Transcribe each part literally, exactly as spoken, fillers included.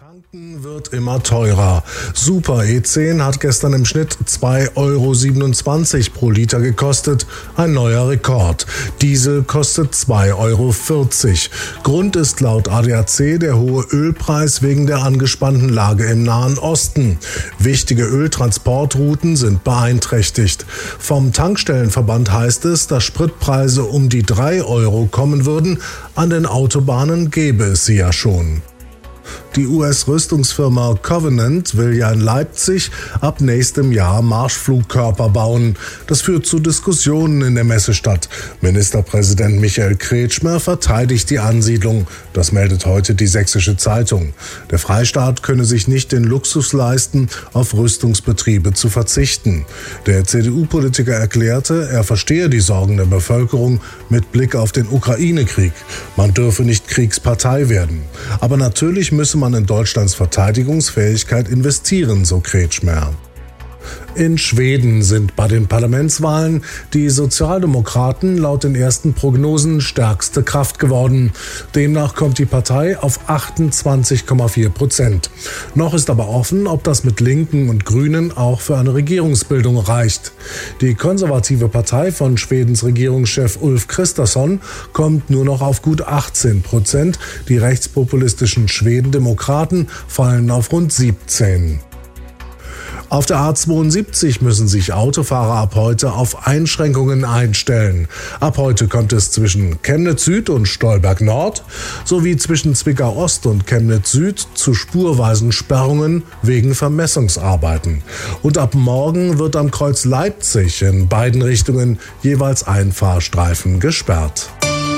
Tanken wird immer teurer. Super E zehn hat gestern im Schnitt zwei Euro siebenundzwanzig pro Liter gekostet, ein neuer Rekord. Diesel kostet zwei Euro vierzig. Grund ist laut A D A C der hohe Ölpreis wegen der angespannten Lage im Nahen Osten. Wichtige Öltransportrouten sind beeinträchtigt. Vom Tankstellenverband heißt es, dass Spritpreise um die drei Euro kommen würden. An den Autobahnen gäbe es sie ja schon. Die U S-Rüstungsfirma Covenant will ja in Leipzig ab nächstem Jahr Marschflugkörper bauen. Das führt zu Diskussionen in der Messestadt. Ministerpräsident Michael Kretschmer verteidigt die Ansiedlung. Das meldet heute die Sächsische Zeitung. Der Freistaat könne sich nicht den Luxus leisten, auf Rüstungsbetriebe zu verzichten. Der C D U-Politiker erklärte, er verstehe die Sorgen der Bevölkerung mit Blick auf den Ukraine-Krieg. Man dürfe nicht Kriegspartei werden. Aber natürlich müsse man in Deutschlands Verteidigungsfähigkeit investieren, so Kretschmer. In Schweden sind bei den Parlamentswahlen die Sozialdemokraten laut den ersten Prognosen stärkste Kraft geworden. Demnach kommt die Partei auf achtundzwanzig Komma vier Prozent. Noch ist aber offen, ob das mit Linken und Grünen auch für eine Regierungsbildung reicht. Die konservative Partei von Schwedens Regierungschef Ulf Kristersson kommt nur noch auf gut achtzehn Prozent. Die rechtspopulistischen Schwedendemokraten fallen auf rund siebzehn. Auf der A zweiundsiebzig müssen sich Autofahrer ab heute auf Einschränkungen einstellen. Ab heute kommt es zwischen Chemnitz Süd und Stolberg Nord sowie zwischen Zwickau Ost und Chemnitz Süd zu spurweisen Sperrungen wegen Vermessungsarbeiten. Und ab morgen wird am Kreuz Leipzig in beiden Richtungen jeweils ein Fahrstreifen gesperrt.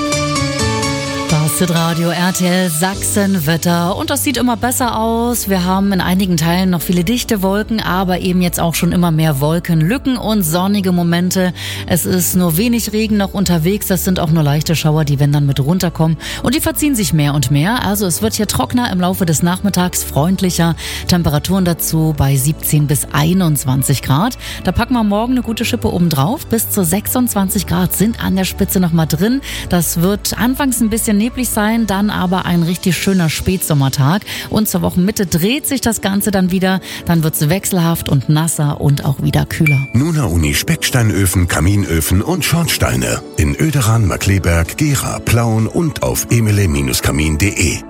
Das Hitradio R T L Sachsen Wetter und das sieht immer besser aus. Wir haben in einigen Teilen noch viele dichte Wolken, aber eben jetzt auch schon immer mehr Wolkenlücken und sonnige Momente. Es ist nur wenig Regen noch unterwegs, das sind auch nur leichte Schauer, die wenn dann mit runterkommen und die verziehen sich mehr und mehr. Also es wird hier trockener im Laufe des Nachmittags, freundlicher. Temperaturen dazu bei siebzehn bis einundzwanzig Grad. Da packen wir morgen eine gute Schippe oben drauf. Bis zu sechsundzwanzig Grad sind an der Spitze noch mal drin. Das wird anfangs ein bisschen neblig sein, dann aber ein richtig schöner Spätsommertag. Und zur Wochenmitte dreht sich das Ganze dann wieder. Dann wird es wechselhaft und nasser und auch wieder kühler. Nuna Uni Specksteinöfen, Kaminöfen und Schornsteine. In Oederan, Markleberg, Gera, Plauen und auf emile Bindestrich kamin punkt de.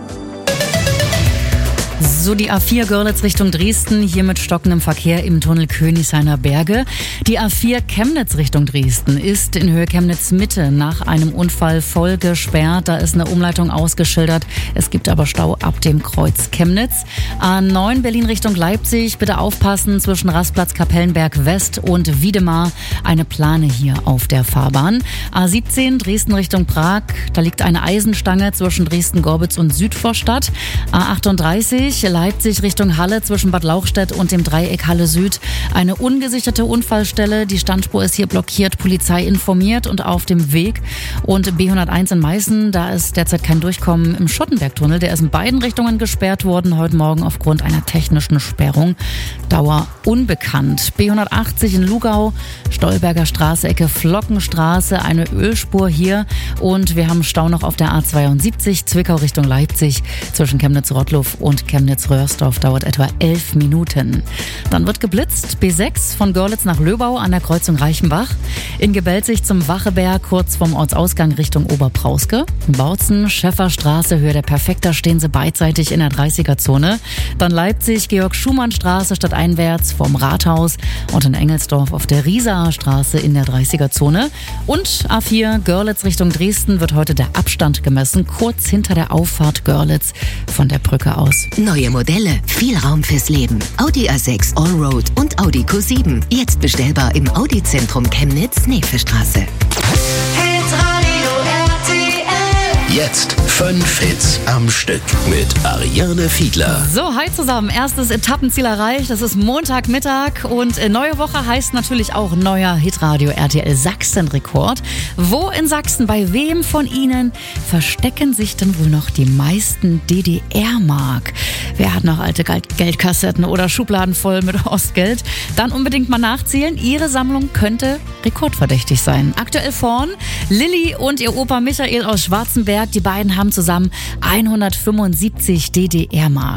So, die A vier Görlitz Richtung Dresden, hier mit stockendem Verkehr im Tunnel Königshainer Berge. Die A vier Chemnitz Richtung Dresden ist in Höhe Chemnitz Mitte nach einem Unfall voll gesperrt. Da ist eine Umleitung ausgeschildert. Es gibt aber Stau ab dem Kreuz Chemnitz. A neun Berlin Richtung Leipzig, bitte aufpassen zwischen Rastplatz Kapellenberg West und Wiedemar. Eine Plane hier auf der Fahrbahn. A siebzehn Dresden Richtung Prag, da liegt eine Eisenstange zwischen Dresden-Gorbitz und Südvorstadt. A achtunddreißig Leipzig Richtung Halle zwischen Bad Lauchstädt und dem Dreieck Halle Süd. Eine ungesicherte Unfallstelle. Die Standspur ist hier blockiert. Polizei informiert und auf dem Weg. Und B hunderteins in Meißen, da ist derzeit kein Durchkommen im Schottenbergtunnel. Der ist in beiden Richtungen gesperrt worden heute Morgen aufgrund einer technischen Sperrung. Dauer unbekannt. B hundertachtzig in Lugau, Stolberger Straße, Ecke Flockenstraße. Eine Ölspur hier. Und wir haben Stau noch auf der A zweiundsiebzig, Zwickau Richtung Leipzig zwischen Chemnitz-Rottluff und Chemnitz-Röhrsdorf dauert etwa elf Minuten. Dann wird geblitzt. B sechs von Görlitz nach Löbau an der Kreuzung Reichenbach. In Gebelzig zum Wacheberg, kurz vom Ortsausgang Richtung Oberprauske. In Bautzen, Schäfferstraße, Höhe der Perfekter, stehen sie beidseitig in der dreißiger-Zone. Dann Leipzig, Georg-Schumann-Straße stadteinwärts vorm Rathaus. Und in Engelsdorf auf der Riesaer Straße in der dreißiger-Zone. Und A vier Görlitz Richtung Dresden wird heute der Abstand gemessen, kurz hinter der Auffahrt Görlitz von der Brücke aus. Neue Modelle, viel Raum fürs Leben. Audi A sechs Allroad und Audi Q sieben. Jetzt bestellbar im Audi-Zentrum Chemnitz, Neefestraße. Jetzt fünf Hits am Stück mit Ariane Fiedler. So, hi zusammen. Erstes Etappenziel erreicht. Das ist Montagmittag und neue Woche heißt natürlich auch neuer Hitradio R T L Sachsen-Rekord. Wo in Sachsen, bei wem von Ihnen verstecken sich denn wohl noch die meisten D D R-Mark? Wer hat noch alte Geldkassetten oder Schubladen voll mit Ostgeld? Dann unbedingt mal nachzählen. Ihre Sammlung könnte rekordverdächtig sein. Aktuell vorn Lilly und ihr Opa Michael aus Schwarzenberg. Die beiden haben zusammen hundertfünfundsiebzig D D R-Mark.